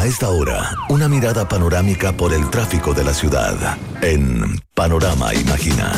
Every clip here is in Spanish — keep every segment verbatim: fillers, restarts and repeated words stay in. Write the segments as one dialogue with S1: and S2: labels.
S1: A esta hora, una mirada panorámica por el tráfico de la ciudad en Panorama Imagina.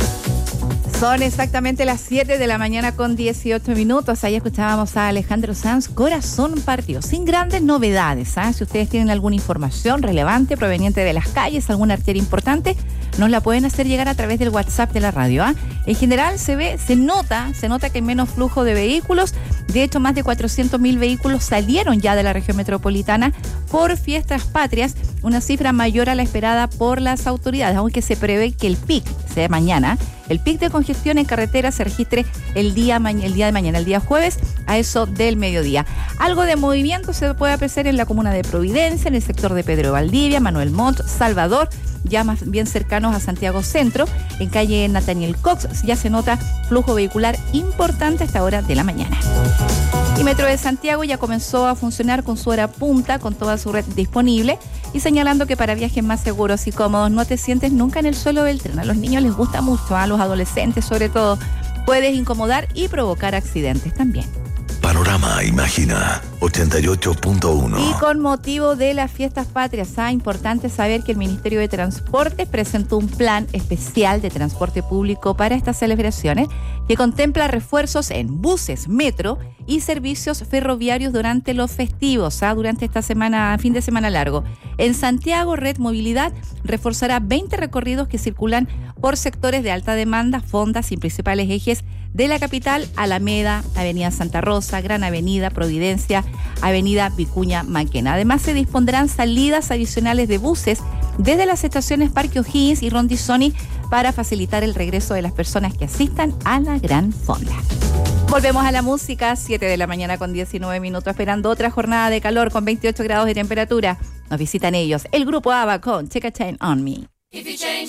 S2: Son exactamente las siete de la mañana con dieciocho minutos. Ahí escuchábamos a Alejandro Sanz, Corazón Partido, sin grandes novedades. ¿eh? Si ustedes tienen alguna información relevante proveniente de las calles, alguna arteria importante, nos la pueden hacer llegar a través del WhatsApp de la radio. ¿eh? En general se ve, se nota, se nota que hay menos flujo de vehículos. De hecho, más de cuatrocientos mil vehículos salieron ya de la región metropolitana por fiestas patrias, una cifra mayor a la esperada por las autoridades, aunque se prevé que el pic sea mañana. El pic de congestión en carretera se registre el día, el día de mañana, el día jueves, a eso del mediodía. Algo de movimiento se puede apreciar en la comuna de Providencia, en el sector de Pedro Valdivia, Manuel Montt, Salvador, ya más bien cercanos a Santiago Centro. En calle Nathaniel Cox ya se nota flujo vehicular importante a esta hora de la mañana. Y Metro de Santiago ya comenzó a funcionar con su hora punta, con toda su red disponible, y señalando que para viajes más seguros y cómodos no te sientes nunca en el suelo del tren. A los niños les gusta mucho, a los adolescentes sobre todo. Puedes incomodar y provocar accidentes también.
S1: Panorama Imagina ochenta y ocho punto uno.
S2: Y con motivo de las fiestas patrias, es ¿ah? importante saber que el Ministerio de Transportes presentó un plan especial de transporte público para estas celebraciones que contempla refuerzos en buses, metro y servicios ferroviarios durante los festivos, ¿ah? durante esta semana, fin de semana largo. En Santiago, Red Movilidad reforzará veinte recorridos que circulan por sectores de alta demanda, fondas y principales ejes de la capital: Alameda, Avenida Santa Rosa, Gran Avenida, Providencia, Avenida Vicuña Maquena. Además, se dispondrán salidas adicionales de buses desde las estaciones Parque O'Higgins y Rondizoni para facilitar el regreso de las personas que asistan a la Gran Fonda. Volvemos a la música, siete de la mañana con diecinueve minutos, esperando otra jornada de calor con veintiocho grados de temperatura. Nos visitan ellos, el grupo ABBA con Check a Chain on Me. If you change